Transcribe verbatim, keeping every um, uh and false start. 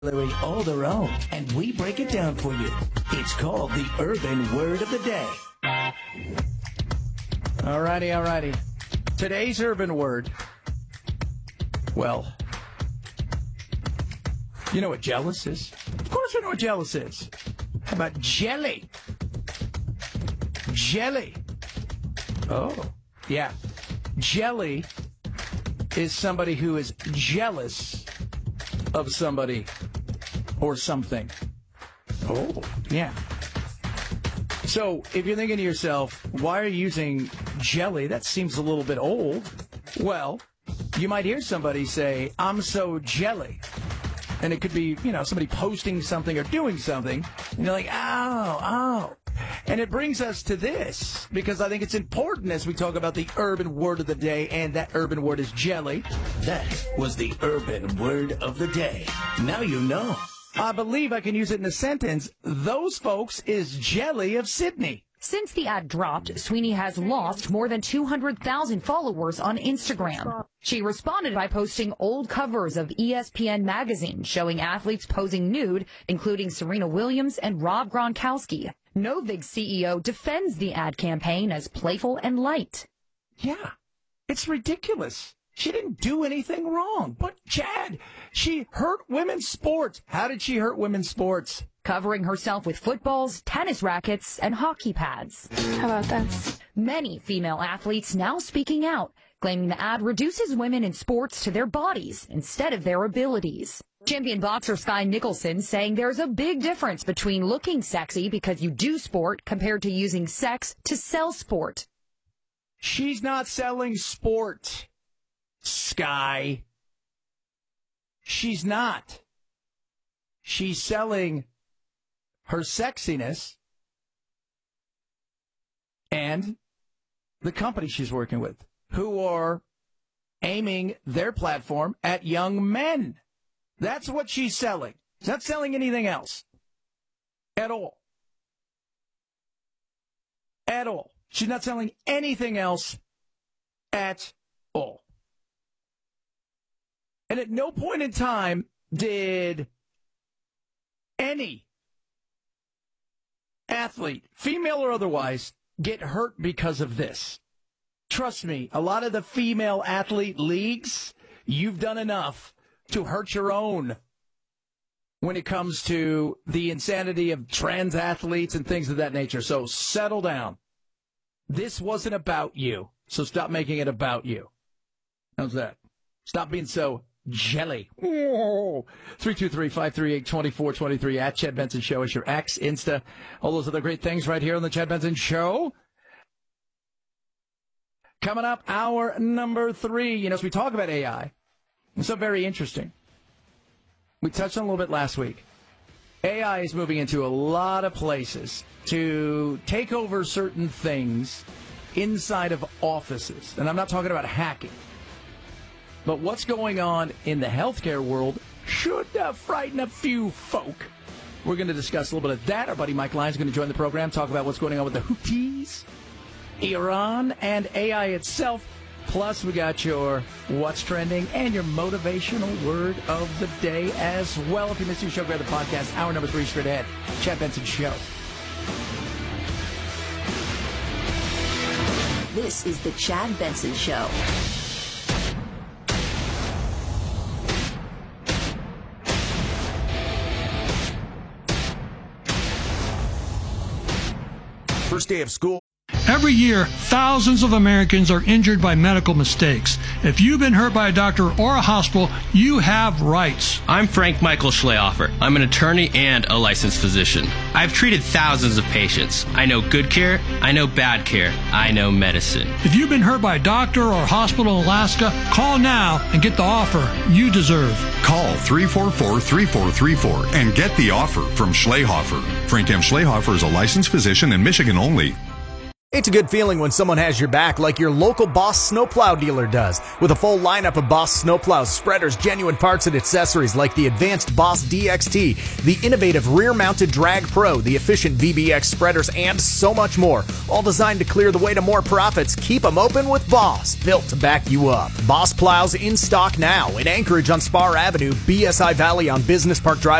all their own, and we break it down for you. It's called the Urban Word of the Day. Alrighty, alrighty. Today's urban word. Well, you know what jealous is? Of course we know what jealous is. How about jelly? Jelly. Oh, yeah. Jelly is somebody who is jealous of somebody or something. Oh, yeah. So if you're thinking to yourself, why are you using jelly? That seems a little bit old. Well, you might hear somebody say, I'm so jelly. And it could be, you know, somebody posting something or doing something. And you're like, oh, oh. And it brings us to this, because I think it's important as we talk about the urban word of the day, and that urban word is jelly. That was the Urban Word of the Day. Now you know. I believe I can use it in a sentence. Those folks is jelly of Sydney. Since the ad dropped, Sweeney has lost more than two hundred thousand followers on Instagram. She responded by posting old covers of E S P N magazine showing athletes posing nude, including Serena Williams and Rob Gronkowski. Novig C E O defends the ad campaign as playful and light. Yeah, it's ridiculous. She didn't do anything wrong. But, Chad, she hurt women's sports. How did she hurt women's sports? Covering herself with footballs, tennis rackets, and hockey pads. How about that? Many female athletes now speaking out, claiming the ad reduces women in sports to their bodies instead of their abilities. Champion boxer Sky Nicholson saying there's a big difference between looking sexy because you do sport compared to using sex to sell sport. She's not selling sport, Sky. She's not. She's selling her sexiness and the company she's working with, who are aiming their platform at young men. That's what she's selling. She's not selling anything else. At all. At all. She's not selling anything else at all. And at no point in time did any athlete, female or otherwise, get hurt because of this. Trust me, a lot of the female athlete leagues, you've done enough to hurt your own when it comes to the insanity of trans athletes and things of that nature. So settle down. This wasn't about you, so stop making it about you. How's that? Stop being so jelly. three two three, five three eight, two four two three at Chad Benson Show is your X, Insta, all those other great things right here on the Chad Benson Show. Coming up, hour number three. You know, as we talk about A I, it's so very interesting. We touched on it a little bit last week. A I is moving into a lot of places to take over certain things inside of offices. And I'm not talking about hacking. But what's going on in the healthcare world should uh, frighten a few folk. We're going to discuss a little bit of that. Our buddy Mike Lyons is going to join the program, talk about what's going on with the Houthis, Iran, and A I itself. Plus, we got your What's Trending and your motivational word of the day as well. If you missed your show, grab the podcast. Hour number three straight ahead. Chad Benson Show. This is the Chad Benson Show. First day of school. Every year, thousands of Americans are injured by medical mistakes. If you've been hurt by a doctor or a hospital, you have rights. I'm Frank Michael Schlehofer. I'm an attorney and a licensed physician. I've treated thousands of patients. I know good care. I know bad care. I know medicine. If you've bin hurt by a doctor or a hospital in Alaska, call now and get the offer you deserve. Call three four four, three four three four and get the offer from Schlehofer. Frank M. Schlehofer is a licensed physician in Michigan only. It's a good feeling when someone has your back like your local Boss snowplow dealer does. With a full lineup of Boss snowplows, spreaders, genuine parts and accessories like the advanced Boss D X T, the innovative rear-mounted Drag Pro, the efficient V B X spreaders, and so much more. All designed to clear the way to more profits. Keep them open with Boss, built to back you up. Boss plows in stock now in Anchorage on Spar Avenue, B S I Valley on Business Park Drive.